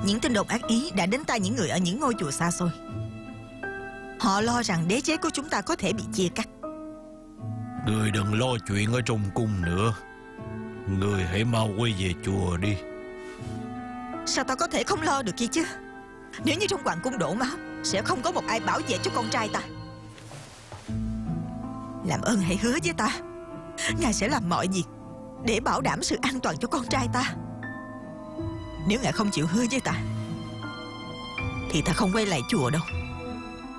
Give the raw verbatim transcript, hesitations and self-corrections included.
Những tin đồn ác ý đã đến tai những người ở những ngôi chùa xa xôi. Họ lo rằng đế chế của chúng ta có thể bị chia cắt. Người đừng lo chuyện ở trong cung nữa. Người hãy mau quay về chùa đi. Sao ta có thể không lo được kia chứ? Nếu như trong hoàng cung đổ máu, sẽ không có một ai bảo vệ cho con trai ta. Làm ơn hãy hứa với ta, ngài sẽ làm mọi việc để bảo đảm sự an toàn cho con trai ta. Nếu ngài không chịu hứa với ta, thì ta không quay lại chùa đâu.